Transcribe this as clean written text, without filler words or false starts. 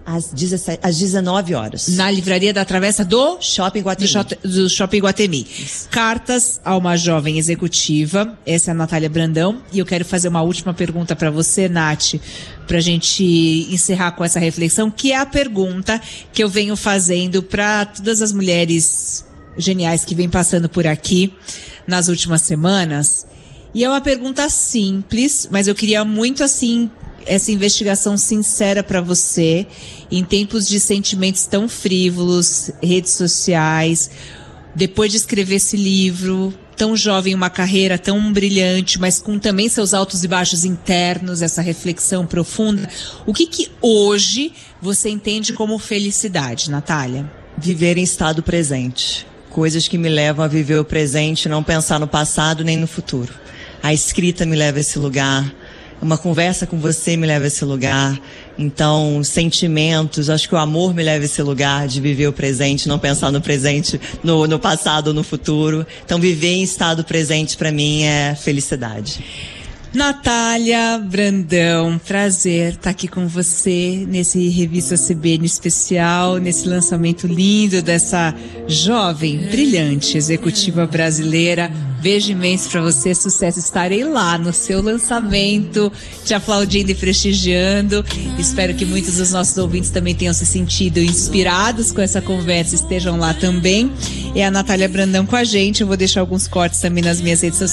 às 19 horas. Na livraria da Travessa do Shopping Iguatemi. Do Shopping Iguatemi. Cartas a uma jovem executiva. Essa é a Natália Brandão. E eu quero fazer uma última pergunta para você, Nath, pra gente encerrar com essa reflexão, que é a pergunta que eu venho fazendo para todas as mulheres geniais que vêm passando por aqui nas últimas semanas. E é uma pergunta simples, mas eu queria muito, assim, essa investigação sincera para você, em tempos de sentimentos tão frívolos, redes sociais, depois de escrever esse livro, tão jovem, uma carreira tão brilhante, mas com também seus altos e baixos internos, essa reflexão profunda. O que hoje você entende como felicidade, Natália? Viver em estado presente. Coisas que me levam a viver o presente, não pensar no passado nem no futuro. A escrita me leva a esse lugar. Uma conversa com você me leva a esse lugar. Então, sentimentos, acho que o amor me leva a esse lugar de viver o presente, não pensar no presente, no passado ou no futuro. Então, viver em estado presente para mim é felicidade. Natália Brandão, prazer estar aqui com você nesse Revista CBN especial, nesse lançamento lindo dessa jovem, brilhante executiva brasileira. Beijo imenso pra você, sucesso. Estarei lá no seu lançamento, te aplaudindo e prestigiando. Espero que muitos dos nossos ouvintes também tenham se sentido inspirados com essa conversa, estejam lá também. É a Natália Brandão com a gente. Eu vou deixar alguns cortes também nas minhas redes sociais.